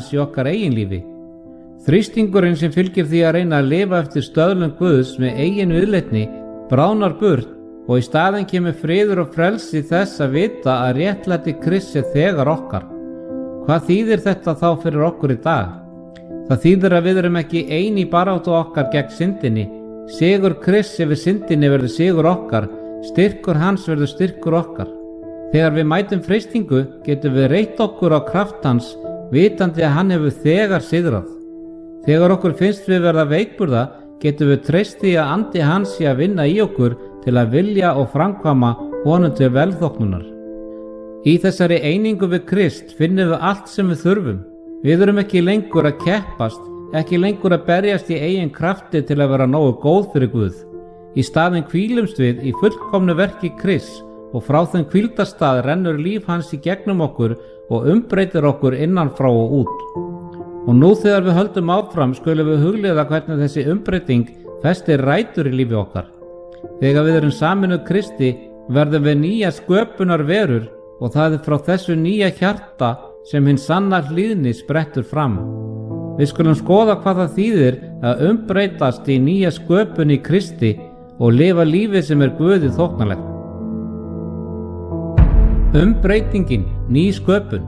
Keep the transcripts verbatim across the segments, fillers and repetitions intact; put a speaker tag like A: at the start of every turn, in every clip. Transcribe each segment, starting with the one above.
A: hans í okkar eigin lífi. Þrýstingurinn sem fylgir því að reyna að lifa eftir stöðlun Guðs með eigin viðleitni bráðnar burt og í staðinn kemur friður og frelsi þess að vita að réttlæti Krists er þegar okkar. Hvað þýðir þetta þá fyrir okkur í dag? Það þýðir að við erum ekki ein í baráttu okkar gegn syndinni. Sigur Krists yfir syndinni verður sigur okkar, styrkur hans verður styrkur okkar. Þegar við mætum freistingu getum við reitt okkur á kraft hans, vitandi að hann hefur þegar sigrað. Þegar okkur finnst við verða veikburða, getum við treyst því að andi hans sé að vinna í okkur til að vilja og framkvæma honum til velþóknunar. Í þessari einingu við Krist finnum við allt sem við þurfum. Við erum ekki lengur að keppast, ekki lengur að berjast í eigin krafti til að vera nógu góð fyrir Guð. Í staðinn hvílumst við í fullkomnu verki Krists og frá þeim hvíldastað rennur líf hans í gegnum okkur og umbreytir okkur innan frá og út. Og nú þegar við höldum áfram skulum við hugleiða hvernig þessi umbreyting festir rætur í lífi okkar. Þegar við erum saminuð Kristi verðum við nýja sköpunar verur og það er frá þessu nýja hjarta sem hinn sanna hlýðni sprettur fram. Við skulum skoða hvað það þýðir að umbreytast í nýja sköpun í Kristi og lifa lífi sem er Guði þóknanlegt. Umbreytingin, ný sköpun.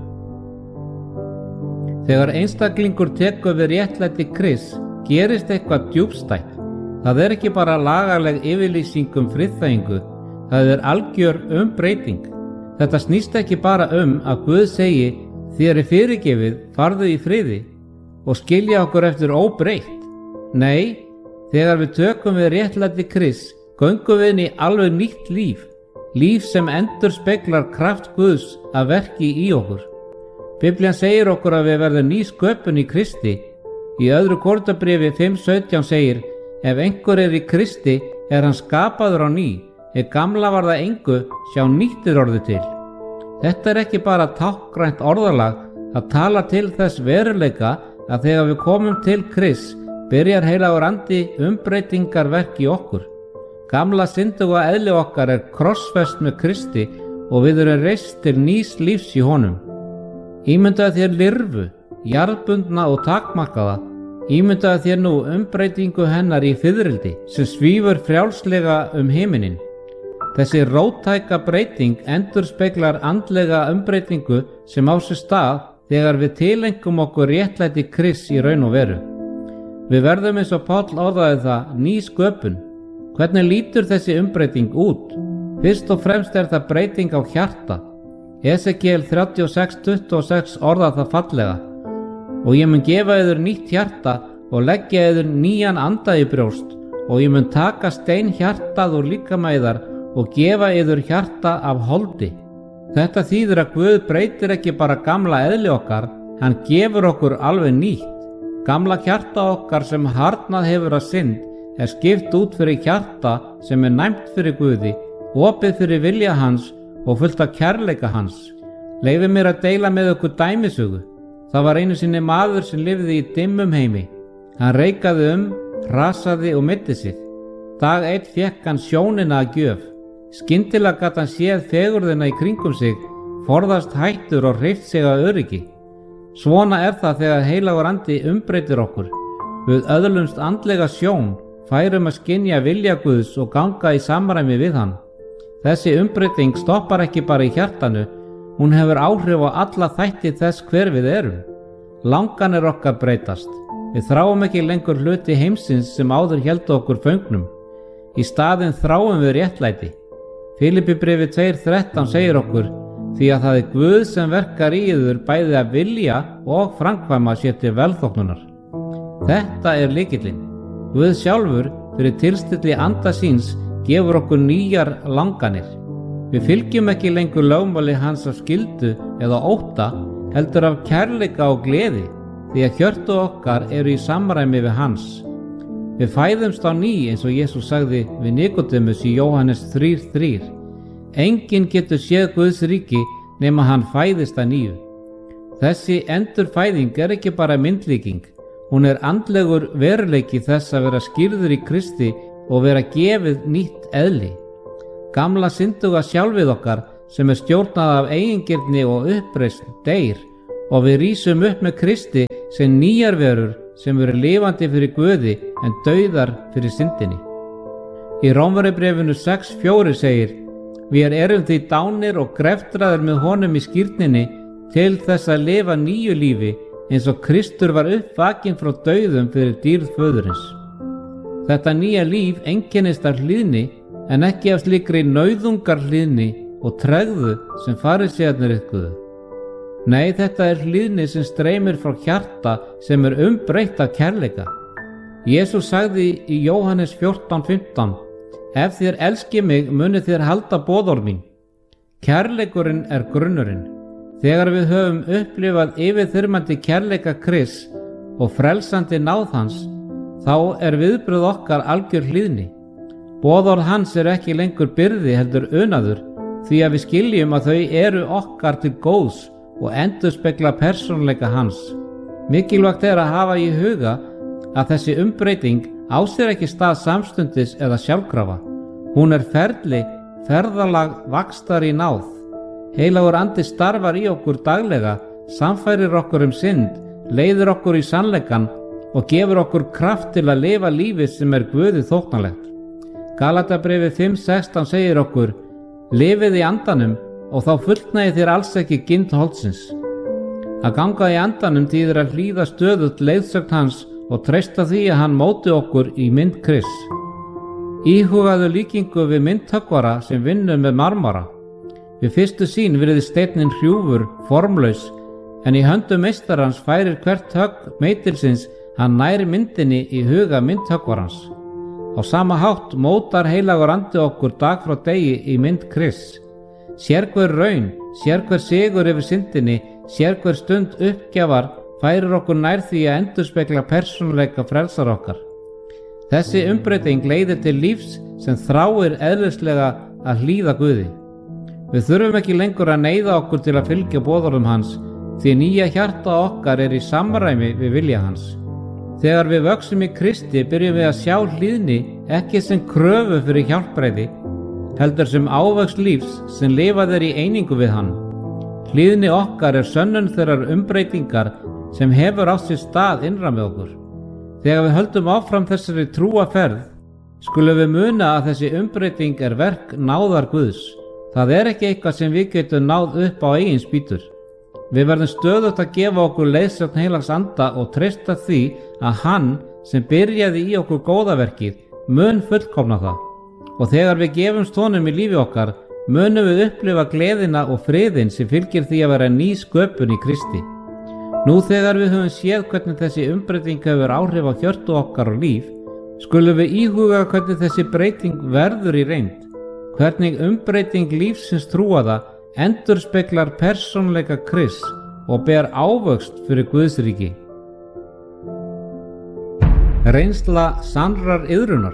A: Þegar einstaklingur tekur við réttlæti Krists gerist eitthvað djúpstætt. Það er ekki bara lagaleg yfirlýsing um friðþægingu, það er algjör umbreyting. Þetta snýst ekki bara um að Guð segi þér er fyrirgefið, farðu í friði og skilja okkur eftir óbreytt. Nei, þegar við tökum við réttlæti Krists göngum við inn í alveg nýtt líf, líf sem endurspeglar kraft Guðs að verki í okkur. Biblían segir okkur að við verðum ný sköpun í Kristi. Í öðru Korintabréfi fimm sautján segir: ef einhver er í Kristi er hann skapaður á ný, ef gamla var það engu, sjá nýtt er orðið til. Þetta er ekki bara táknrænt orðalag, það talar til þess veruleika að þegar við komum til Krists byrjar heilagur andi umbreytingarverk í okkur. Gamla synduga eðli okkar er krossfest með Kristi og við erum reist til nýs lífs í honum. Ímyndaðu þér lirfu, jarðbundna og takmarkaða. Ímyndaðu þér nú umbreytingu hennar í fiðrildi sem svífur frjálslega um himinin. Þessi róttæka breyting endurspeglar andlega umbreytingu sem á sér stað þegar við tilengum okkur réttlæti Krists í raun og veru. Við verðum eins og Páll orðaði það, ný sköpun. Hvernig lítur þessi umbreyting út? Fyrst og fremst er það breyting á hjarta. Esekiel þrjátíu og sex tuttugu og sex orðar það fallega: og ég mun gefa yður nýtt hjarta og leggja yður nýjan anda í brjóst, og ég mun taka stein hjartað úr líkama yðar og gefa yður hjarta af holdi. Þetta þýðir að Guð breytir ekki bara gamla eðli okkar, hann gefur okkur alveg nýtt. Gamla hjarta okkar sem harðnað hefur að synd er skipt út fyrir hjarta sem er næmt fyrir Guði, opið fyrir vilja hans og fullt af kærleika hans. Leyfið mér að deila með okkur dæmisögu. Það var einu sinni maður sem lifði í dimmum heimi. Hann reikaði um, hrasaði og meiddi sig. Dag einn fékk hann sjónina að gjöf. Skyndilega gat hann séð fegurðina í kringum sig, forðast hættur og hreyft sig að öryggi. Svona er það þegar heilagur andi umbreytir okkur. Við öðlumst andlega sjón, færum að skynja vilja Guðs og ganga í samræmi við hann. Þessi umbreyting stoppar ekki bara í hjartanu, hún hefur áhrif á alla þætti þess hver við erum. Langanir okkar breytast. Við þráum ekki lengur hluti heimsins sem áður héldu okkur föngnum. Í staðinn þráum við réttlæti. Filippibréfi tvö þrettán segir okkur: því að það er Guð sem verkar í yður bæði að vilja og framkvæma sér til velþóknunar. Þetta er lykillinn. Guð sjálfur, fyrir tilstilli anda síns, gefur okkur nýjar langanir. Við fylgjum ekki lengur lögmáli hans af skyldu eða ótta, heldur af kærleika og gleði, því að hjörtu okkar eru í samræmi við hans. Við fæðumst á ný eins og Jesús sagði við Nikodemus í Jóhannes þrjú þrjú. Enginn getur séð Guðs ríki nema hann fæðist að nýju. Þessi endurfæðing er ekki bara myndlíking, hún er andlegur veruleiki þess að vera skýrður í Kristi og vera gefið nýtt eðli. Gamla synduga sjálfið okkar sem er stjórnað af eigingirni og uppreisn deyr og við rísum upp með Kristi sem nýjar verur sem eru lifandi fyrir Guði en dauðar fyrir syndinni. Í Rómverjabréfinu sex fjögur segir: Við erum því dánir og greftraðir með honum í skírninni til þess að lifa nýju lífi eins og Kristur var uppvakinn frá dauðum fyrir dýrð föðurins. Þetta nýja líf einkennist af hlýðni en ekki af slíkri nauðungar hlýðni og tregðu sem farísearnir iðkuðu. Nei, þetta er hlýðni sem streymir frá hjarta sem er umbreytt af kærleika. Jesús sagði í Jóhannes fjórtán fimmtán: Ef þér elski mig munu þér halda boðorð mín. Kærleikurinn er grunnurinn. Þegar við höfum upplifað yfirþyrmandi kærleika Krists og frelsandi náð hans, þá er viðbrögð okkar algjör hlýðni. Boðorð hans er ekki lengur byrði heldur unaður, því að við skiljum að þau eru okkar til góðs og endurspegla persónuleika hans. Mikilvægt er að hafa í huga að þessi umbreyting á sér ekki stað samstundis eða sjálfkrafa. Hún er ferli, ferðalag vaxtar í náð. Heilagur andi starfar í okkur daglega, samfærir okkur um synd, leiðir okkur í sannleikann og gefur okkur kraft til að lifa lífið sem er Guði þóknanlegt. Galatabréfið fimm sextán segir okkur: Lifið í andanum og þá fullnægi þér alls ekki gind holdsins. Að ganga í andanum þýðir að hlýða stöðugt leiðsögn hans og treysta því að hann móti okkur í mynd Krists. Íhugaðu líkingu við myndhöggvara sem vinnur með marmara. Við fyrstu sýn virðist steinninn hrjúfur, formlaus, en í höndum meistarans færir hvert högg meitilsins hann nær myndinni í huga myndhöggvarans. Á sama hátt mótar heilagur andi okkur dag frá degi í mynd Krists. Sér hver raun, sér hver sigur yfir syndinni, sér hver stund uppgjafar færir okkur nær því að endurspegla persónuleika frelsar okkar. Þessi umbreyting leiðir til lífs sem þráir eðlislega að hlýða Guði. Við þurfum ekki lengur að neyða okkur til að fylgja boðorðum hans, því nýja hjarta okkar er í samræmi við vilja hans. Þegar við vöxum í Kristi byrjum við að sjá hlýðni ekki sem kröfu fyrir hjálpræði, heldur sem ávöxt lífs sem lifað er í einingu við hann. Hlýðni okkar er sönnun þeirrar umbreytingar sem hefur átt sér stað innra með okkur. Þegar við höldum áfram þessari trúaferð, skulum við muna að þessi umbreyting er verk náðar Guðs. Það er ekki eitthvað sem við getum náð upp á eigin spýtur. Við verðum stöðugt að gefa okkur leiðsögn heilags anda og treysta því að hann sem byrjaði í okkur góðaverkið mun fullkomna það. Og þegar við gefumst honum í lífi okkar, munum við upplifa gleðina og friðinn sem fylgir því að vera ný sköpun í Kristi. Nú þegar við höfum séð hvernig þessi umbreyting hefur áhrif á hjörtu okkar og líf, skulum við íhuga hvernig þessi breyting verður í reynd. Hvernig umbreyting lífsins trúaða endurspeglar persónuleika Krists og ber ávöxt fyrir Guðsríki. Reynsla sannrar iðrunar.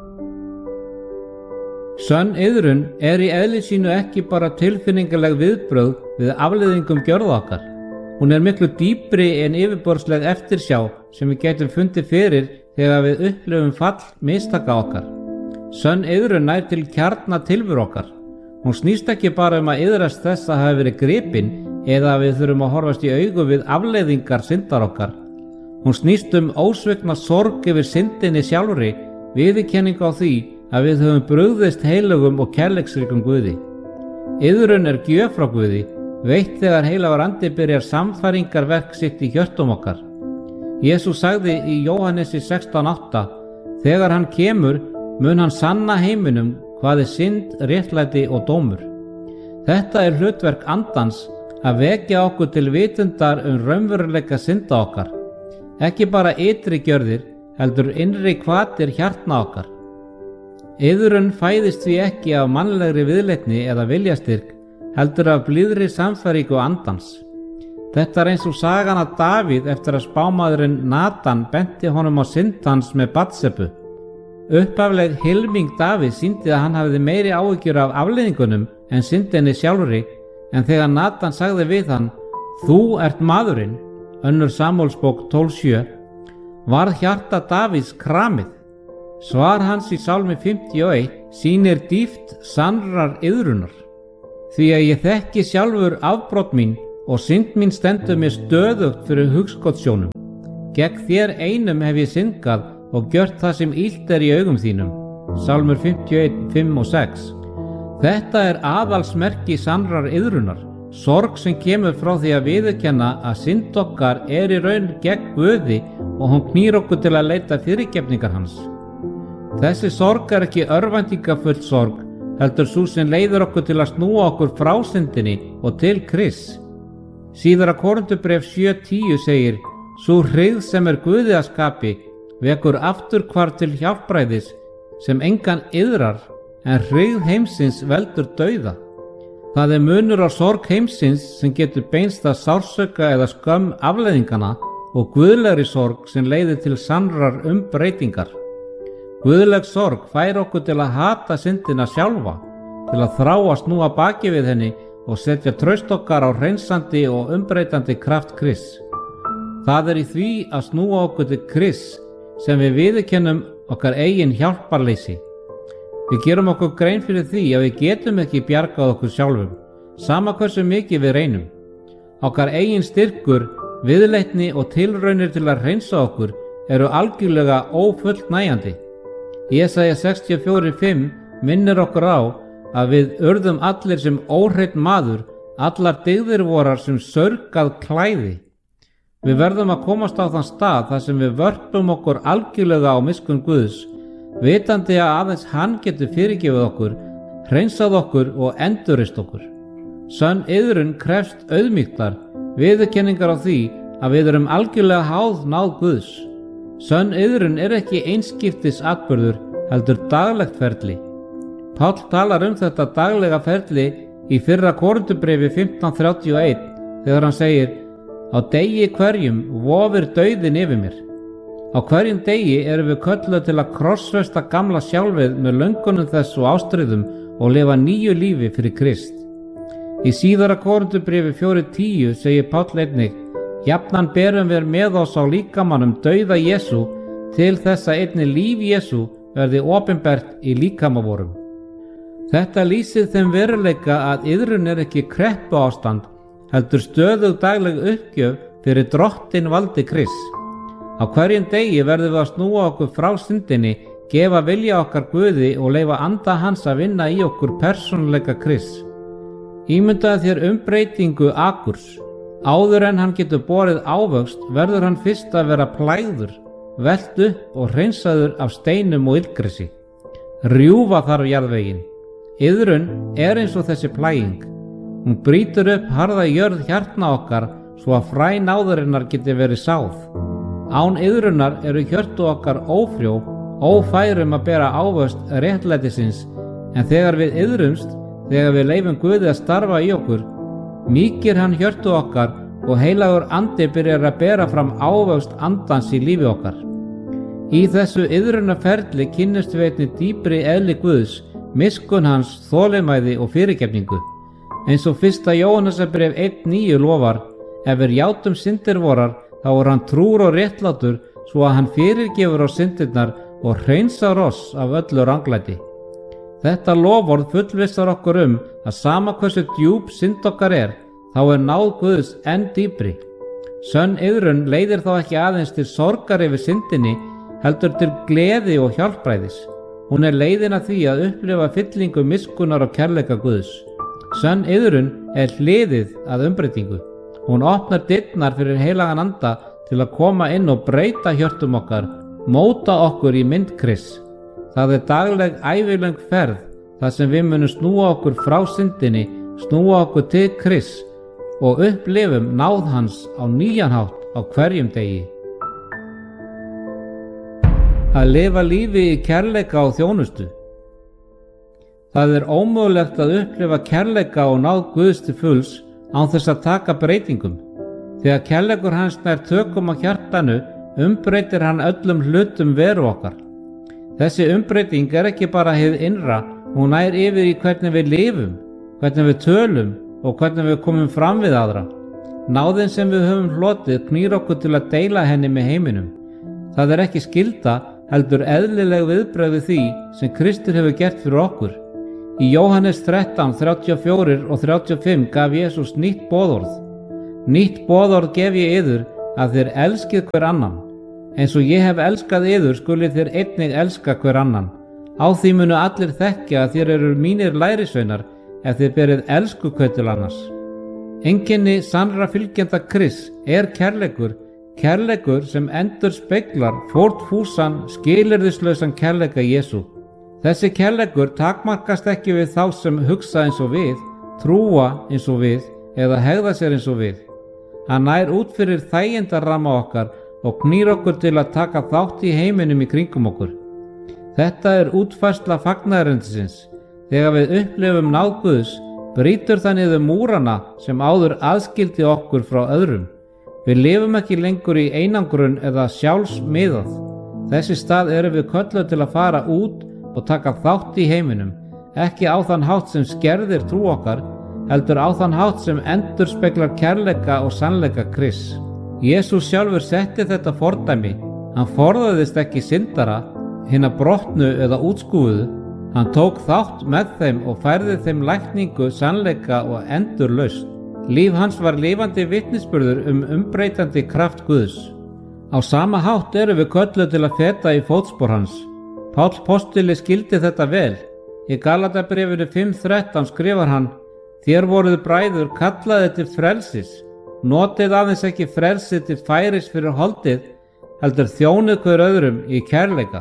A: Sönn iðrun er í eðli sínu ekki bara tilfinningaleg viðbrögð við afleiðingum gjörða okkar. Hún er miklu dýpri en yfirborðsleg eftirsjá sem við getum fundið fyrir þegar við upplifum fall mistaka okkar. Sönn iðrun nær til kjarna tilveru okkar. Hún snýst ekki bara um að iðrast þess að hafa verið gripin eða að við þurfum að horfast í augu við afleiðingar syndar okkar. Hún snýst um ósvikna sorg yfir syndinni sjálfri, viðurkenningu á því að við höfum brugðist heilugum og kærleiksríkum Guði. Iðrun er gjöf frá Guði, veitt þegar heilagur andi byrjar samfæringarverk sitt í hjörtum okkar. Jesús sagði í Jóhannesi sextán átta: Þegar hann kemur, mun hann sanna heiminum hvað er synd, réttlæti og dómur. Þetta er hlutverk andans að vekja okkur til vitundar um raunveruleika synda okkar. Ekki bara ytri gjörðir, heldur innri hvatir hjartna okkar. Iðrun fæðist því ekki af mannlegri viðleitni eða viljastyrk, heldur af blíðri samfæringu andans. Þetta er eins og sagan af Davíð eftir að spámaðurinn Natan benti honum á synd hans með Batsebu. Upphafleg hilming Davíð sýndi að hann hafði meiri áhyggjur af afleiðingunum en syndinni sjálfri, en þegar Natan sagði við hann: Þú ert maðurinn, önnur Samúelsbók tólf sjö, varð hjarta Davíðs kramið. Svar hans í Sálmi fimmtíu og eitt sýnir dýpt sannrar iðrunar. Því að ég þekki sjálfur afbrot mín og synd mín stendur mér stöðugt fyrir hugskotssjónum. Gegn þér einum hef ég syndgað og gjört það sem illt er í augum þínum. Sálmur fimmtíu og eitt, fimm og sex. Þetta er aðalsmerki sannrar iðrunar, sorg sem kemur frá því að viðurkenna að synd okkar er í raun gegn Guði og hún knýr okkur til að leita fyrirgefningar hans. Þessi sorg er ekki örvæntingafull sorg, heldur sú sem leiðir okkur til að snúa okkur frá syndinni og til Krists. Síðara Korinthubréf sjö tíu segir: sú hryggð sem er Guði að skapi vekur afturhvarf til hjálpræðis sem engan iðrar, en hryggð heimsins veldur dauða. Það er munur á sorg heimsins sem getur beinst að sársauka eða skömm afleiðingana og guðlegri sorg sem leiðir til sannrar umbreytingar. Guðleg sorg fær okkur til að hata syndina sjálfa, til að þrá að snúa baki við henni og setja traust okkar á hreinsandi og umbreytandi kraft Krists. Það er í því að snúa okkur til Krists sem við viðurkennum okkar eigin hjálparleysi. Við gerum okkur grein fyrir því að við getum ekki bjargað okkur sjálfum, sama hversu mikið við reynum. Okkar eigin styrkur, viðleitni og tilraunir til að hreinsa okkur eru algjörlega ófullnægjandi. Jesaja sextíu og fjögur fimm minnir okkur á að við urðum allir sem óhreinn maður, allar dygðir vorar sem saurgað klæði. Við verðum að komast á þann stað þar sem við vörpum okkur algjörlega á miskunn Guðs, vitandi að aðeins hann getur fyrirgefið okkur, hreinsað okkur og endurreist okkur. Sönn iðrun krefst auðmýktar, viðurkenningar á því að við erum algjörlega háð náð Guðs. Sönn iðrun er ekki einskiptis atburður, heldur daglegt ferli. Páll talar um þetta daglega ferli í fyrra Korinthubréfi fimmtán þrjátíu og eitt þegar hann segir: á degi hverjum vofir dauðinn yfir mér. Á hverjum degi erum við kölluð til að krossfesta gamla sjálfið með löngunum þess og ástríðum og lifa nýju lífi fyrir Krist. Í síðara Korinthubréfi fjögur tíu segir Páll einnig: jafnan berum við með oss á líkamanum dauða Jesú til þess að einnig líf Jesú verði opinbert í líkama vorum. Þetta lýsir þeim veruleika að iðrun er ekki kreppu ástand, heldur stöðug dagleg uppgjöf fyrir drottin valdi Krists. Á hverjum degi verðum við að snúa okkur frá syndinni, gefa vilja okkar Guði og leyfa anda hans að vinna í okkur persónuleika Krists. Ímyndaðu þér umbreytingu akurs. Áður en hann getur borið ávöxt verður hann fyrst að vera plægður, velt upp og hreinsaður af steinum og illgresi. Rjúfa þarf jarðveginn. Iðrun er eins og þessi plæging. Hún brýtur upp harða jörð hjartna okkar svo að fræ náðurinnar geti verið sáð. Án iðrunar eru hjörtu okkar ófrjó, ófærum að bera ávöxt réttlætisins, en þegar við iðrumst, þegar við leyfum Guði að starfa í okkur, mýkir hann hjörtu okkar og heilagur andi byrjar að bera fram ávöxt andans í lífi okkar. Í þessu iðrunarferli kynnumst við einnig dýpri eðli Guðs, miskunn hans, þolinmæði og fyrirgefningu. Eins og fyrsta Jóhannesarbréf eitt níu lofar: ef við játum syndir vorar, þá er hann trúr og réttlátur svo að hann fyrirgefur á syndirnar og hreinsar oss af öllu ranglæti. Þetta loforð fullvissar okkur um að sama hversu djúp synd okkar er, þá er náð Guðs enn dýpri. Sönn iðrun leiðir þá ekki aðeins til sorgar yfir syndinni, heldur til gleði og hjálpræðis. Hún er leiðin að því að upplifa fyllingu miskunnar og kærleika Guðs. Sönn iðrun er hliðið að umbreytingu. Hún opnar dyrnar fyrir heilagan anda til að koma inn og breyta hjörtum okkar, móta okkur í mynd Krists. Það er dagleg ævilöng ferð þar sem við munum snúa okkur frá syndinni, snúa okkur til Krists og upplifum náð hans á nýjan hátt á hverjum degi. Að lifa lífi í kærleika og þjónustu. Það er ómögulegt að upplifa kærleika og náð Guðs til fulls án þess að taka breytingum. Þegar kærleikur hans nær tökum á hjartanu, umbreytir hann öllum hlutum veru okkar. Þessi umbreyting er ekki bara hið innra, hún nær yfir í hvernig við lifum, hvernig við tölum og hvernig við komum fram við aðra. Náðin sem við höfum hlotið knýr okkur til að deila henni með heiminum. Það er ekki skylda, heldur eðlileg viðbrögð við því sem Kristur hefur gert fyrir okkur. Í Jóhannes þrettán þrjátíu og fjögur og þrjátíu og fimm gaf Jesús nýtt boðorð. Nýtt boðorð gef ég yður, að þér elskið hver annan. Eins og ég hef elskað yður skuli þér einnig elska hver annan. Á því munu allir þekkja að þér eru mínir lærisveinar ef þið berið elskukveð til annars. Einkenni sannra fylgjenda Krists er kærleikur, kærleikur sem endur speglar fórnfúsan, skilyrðislausan kærleika Jesú. Þessi kærleikur takmarkast ekki við þá sem hugsa eins og við, trúa eins og við eða hegða sér eins og við. Hann nær út fyrir þægindarramma okkar og knýr okkur til að taka þátt í heiminum í kringum okkur. Þetta er útfærsla fagnaðarindisins. Þegar við upplifum náð Guðs, brýtur það niður múrana sem áður aðskildi okkur frá öðrum. Við lifum ekki lengur í einangrun eða sjálfsmiðað. Þessi stað erum við kölluð til að fara út og taka þátt í heiminum, ekki á þann hátt sem skerðir trú okkar, heldur á þann hátt sem endurspeglar kærleika og sannleika Krists. Jesús sjálfur setti þetta fordæmi. Hann forðaðist ekki syndara, hina brotnu eða útskúfuðu. Hann tók þátt með þeim og færði þeim lækningu, sannleika og endurlausn. Líf hans var lifandi vitnisburður um umbreytandi kraft Guðs. Á sama hátt erum við kölluð til að feta í fótspor hans. Páll postuli skildi þetta vel. Í Galatabréfinu fimm þrettán skrifar hann: Þér voruð bræður kallaði til frelsis. Notið aðeins ekki frelsið til færis fyrir holdið, heldur þjónið hver öðrum í kærleika.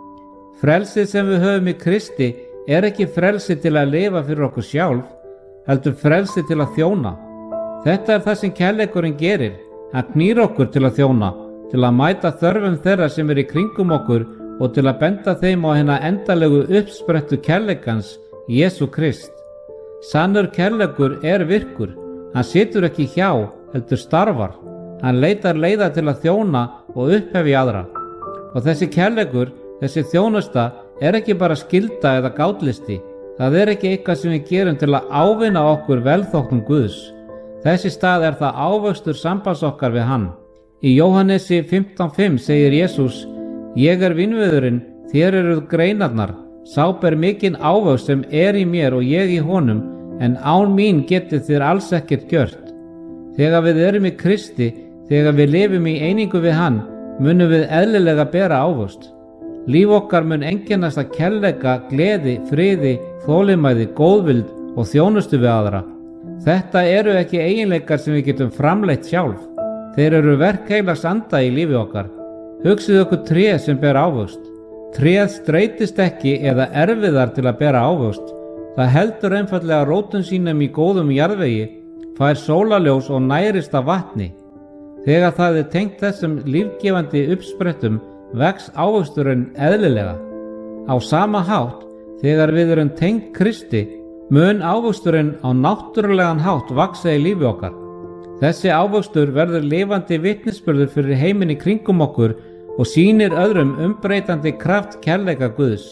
A: Frelsið sem við höfum í Kristi er ekki frelsið til að lifa fyrir okkur sjálf, heldur frelsið til að þjóna. Þetta er það sem kærleikurinn gerir. Hann knýr okkur til að þjóna, til að mæta þörfum þeirra sem er í kringum okkur og til að benda þeim á hina endalegu uppsprettu kærleikans, Jesú Krist. Sannur kærleikur er virkur. Hann situr ekki hjá, heldur starfar. Hann leitar leiða til að þjóna og upphefja aðra. Og þessi kærleikur, þessi þjónusta, er ekki bara skylda eða gátlisti. Það er ekki eitthvað sem við gerum til að ávinna okkur velþóknun Guðs. Þessi stað er það ávöxtur sambands okkar við hann. Í Jóhannesi fimmtán fimm segir Jesús: Ég er vínviðurinn, þér eruð greinarnar. Sá ber mikinn ávöxt sem er í mér og ég í honum, en án mín getið þér alls ekkert gjört. Þegar við erum í Kristi, þegar við lifum í einingu við hann, munum við eðlilega bera ávöxt. Líf okkar mun einkennast af kærleika, gleði, friði, þolinmæði, góðvild og þjónustu við aðra. Þetta eru ekki eiginleikar sem við getum framleitt sjálf. Þeir eru verk heilags anda í lífi okkar. Hugsið okkur tré sem ber ávöxt. Tréð streitist ekki eða erfiðar til að bera ávöxt. Það heldur einfaldlega rótum sínum í góðum jarðvegi, fær sólarljós og nærist af vatni. Þegar það er tengt þessum lífgefandi uppsprettum, vex ávöxturinn eðlilega. Á sama hátt, þegar við erum tengt Kristi, mun ávöxturinn á náttúrulegan hátt vaksa í lífi okkar. Þessi ávöxtur verður lifandi vitnisburður fyrir heiminn í kringum okkur og sýnir öðrum umbreytandi kraft kærleika Guðs.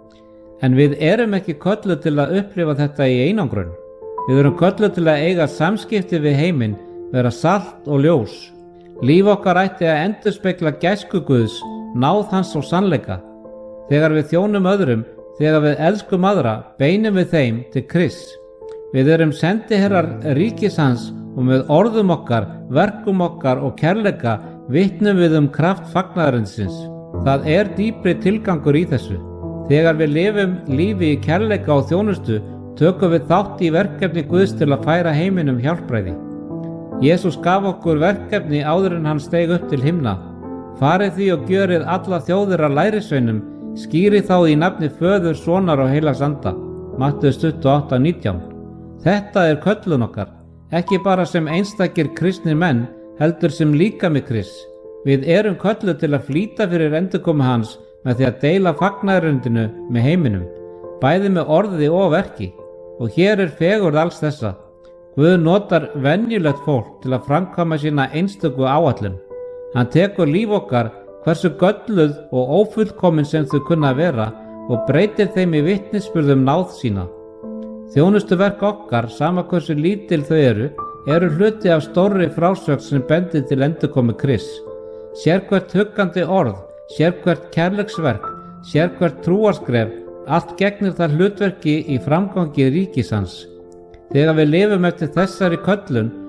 A: En við erum ekki kölluð til að upplifa þetta í einangrun. Við erum kölluð til að eiga samskipti við heiminn, vera salt og ljós. Líf okkar ætti að endurspegla gæsku Guðs, náð hans og sannleika. Þegar við þjónum öðrum, þegar við elskum aðra, beinum við þeim til Krists. Við erum sendiherrar ríkis hans og með orðum okkar, verkum okkar og kærleika vitnum við um kraft fagnaðarins. Það er dýpri tilgangur í þessu. Þegar við lifum lífi í kærleika og þjónustu, tökum við þátt í verkefni Guðs til að færa heiminum hjálpræði. Jesús gaf okkur verkefni áður en hann steig upp til himna. Farið því og gjörið alla þjóðir að lærisveinum, skýrið þá í nafni Föður, Sonar og Heilags Anda. Matteus tuttugu og átta nítján. Þetta er köllun okkar, ekki bara sem einstakir kristnir menn, heldur sem líkami Krists. Við erum kölluð til að flýta fyrir endurkomu hans með því að deila fagnaðarindinu með heiminum, bæði með orði og verki. Og hér er fegurð alls þessa. Guð notar venjulegt fólk til að framkvæma sína einstöku áætlun. Hann tekur líf okkar, hversu gölluð og ófullkomin sem þau kunna vera, og breytir þeim í vitnisburðum náð sína. Þjónustuverk okkar, sama hversu lítil þau eru, eru hluti af stórri frásögn sem bendir til endurkomu Krists. Sérhvert huggandi orð, sérhvert kærleiksverk, sérhvert trúarskref, allt gegnir það hlutverki í framgangi ríkis hans. Þegar við lifum eftir þessari köllun,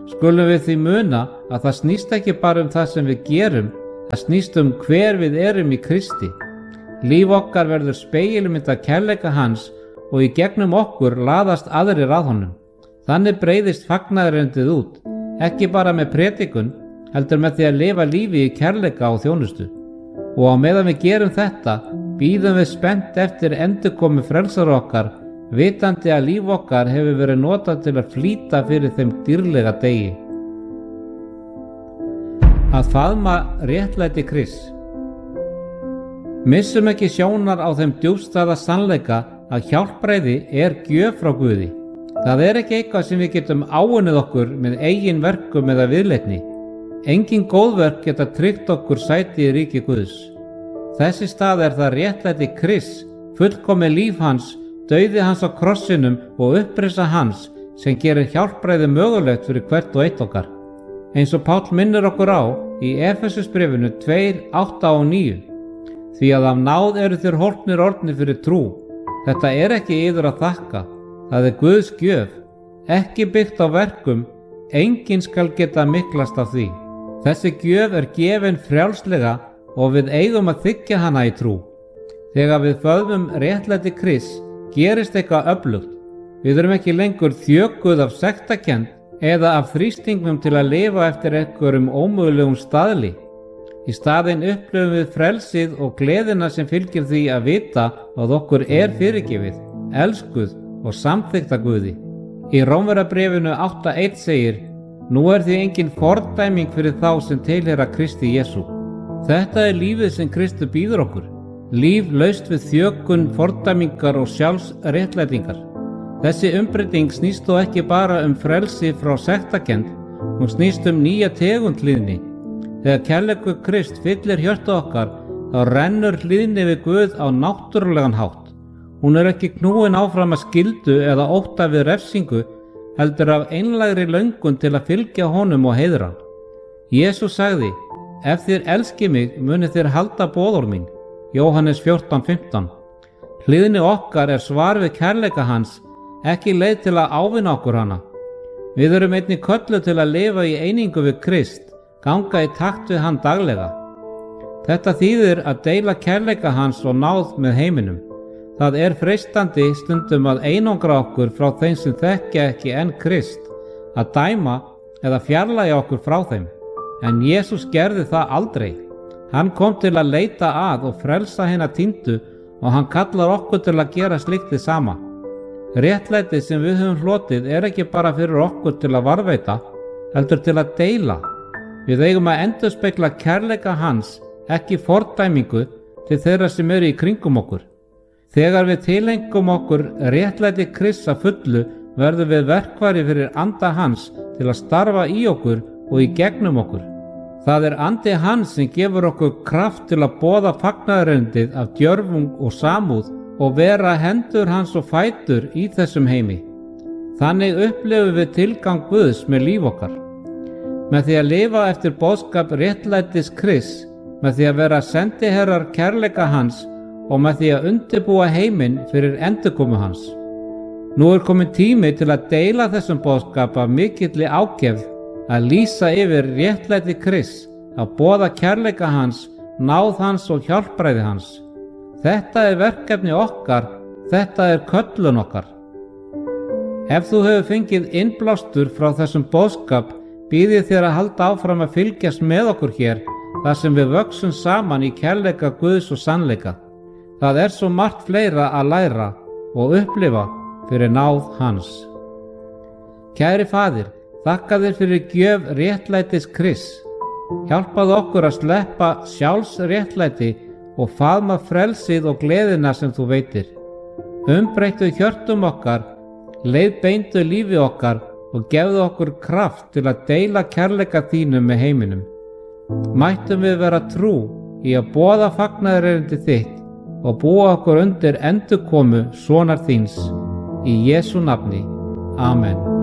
A: skulum við því muna að það snýst ekki bara um það sem við gerum, það snýst um hver við erum í Kristi. Líf okkar verður spegilmynd af kærleika hans og í gegnum okkur laðast aðrir að honum. Þannig breiðist fagnaðarerindið út, ekki bara með predikun, heldur með því að lifa lífi í kærleika og þjónustu. Og á meðan við gerum þetta, bíðum við spennt eftir endurkomu frelsara okkar, vitandi að líf okkar hefur verið notað til að flýta fyrir þeim dýrlega degi. Að faðma réttlæti Krists. Missum ekki sjónar á þeim djúpstæða sannleika að hjálpræði er gjöf frá Guði. Það er ekki eitthvað sem við getum áunnið okkur með eigin verkum eða viðleitni. Engin góðverk geta tryggt okkur sæti í ríki Guðs. Þessi stað er það réttlæti Krists, fullkomið líf hans, dauði hans á krossinum og upprisa hans sem gerir hjálpræði mögulegt fyrir hvert og eitt okkar. Eins og Páll minnir okkur á í Efesusbréfinu tvö, átta og níu. Því að af náð eru þér hólpnir orðnir fyrir trú. Þetta er ekki yður að þakka, það er Guðs gjöf, ekki byggt á verkum, enginn skal geta miklast af því. Þessi gjöf er gefin frjálslega og við eigum að þiggja hana í trú. Þegar við föðmum réttlæti Krists gerist eitthvað öflugt. Við erum ekki lengur þjökuð af sektarkennd eða af þrýstingum til að lifa eftir einhverjum ómögulegum staðli. Í staðinn upplifum við frelsið og gleðina sem fylgir því að vita að okkur er fyrirgefið, elskuð og samþykkt af Guði. Í Rómverjabréfinu átta eitt segir: Nú er því engin fordæming fyrir þá sem tilheyra Kristi Jesú. Þetta er lífið sem Kristur býður okkur. Líf laust við þjökun, fordæmingar og sjálfsréttlætingar. Þessi umbreyting snýst þó ekki bara um frelsi frá sektarkennd, hún snýst um nýja tegund hlýðni. Þegar kærleikur Krist fyllir hjörtu okkar, þá rennur hlýðni við Guð á náttúrulegan hátt. Hún er ekki knúin áfram að skyldu eða ótta við refsingu, heldur af einlægri löngun til að fylgja honum og heiðra. Jesús sagði: Ef þér elski mig, munið þér halda boðorð mín. Jóhannes fjórtán fimmtán. Hlýðni okkar er svar við kærleika hans, ekki leið til að ávinna okkur hana. Við erum einnig kölluð til að lifa í einingu við Krist, ganga í takt við hann daglega. Þetta þýðir að deila kærleika hans og náð með heiminum. Það er freistandi stundum að einangra okkur frá þeim sem þekkja ekki enn Krist, að dæma eða fjarlægja okkur frá þeim. En Jesús gerði það aldrei. Hann kom til að leita að og frelsa hina týndu og hann kallar okkur til að gera slíkt hið sama. Réttlætið sem við höfum hlotið er ekki bara fyrir okkur til að varðveita, heldur til að deila. Við eigum að endurspegla kærleika hans, ekki fordæmingu, til þeirra sem eru í kringum okkur. Þegar við tilengum okkur réttlæti Krists að fullu, verðum við verkfæri fyrir anda hans til að starfa í okkur og í gegnum okkur. Það er andi hans sem gefur okkur kraft til að boða fagnaðarerindið af djörfung og samúð og vera hendur hans og fætur í þessum heimi. Þannig upplifum við tilgang Guðs með líf okkar. Með því að lifa eftir boðskap réttlætis Krists, með því að vera sendiherrar kærleika hans og með því að undirbúa heiminn fyrir endurkomu hans. Nú er komin tími til að deila þessum boðskap af mikilli ágefð, að lýsa yfir réttlæti Krists, að boða kærleika hans, náð hans og hjálpræði hans. Þetta er verkefni okkar, þetta er köllun okkar. Ef þú hefur fengið innblástur frá þessum boðskap, býð ég þér að halda áfram að fylgjast með okkur hér, þar sem við vöxum saman í kærleika Guðs og sannleika. Það er svo margt fleira að læra og upplifa fyrir náð hans. Kæri Faðir, þakka þér fyrir gjöf réttlætis Krists. Hjálpaðu okkur að sleppa sjálfsréttlæti og faðma frelsið og gleðina sem þú veitir. Umbreyttu hjörtum okkar, leiðbeindu lífi okkar og gefðu okkur kraft til að deila kærleika þínum með heiminum. Mættum við vera trú í að boða fagnaðarerindi þitt og búa okkur undir endurkomu sonar þíns. Í Jesú nafni. Amen.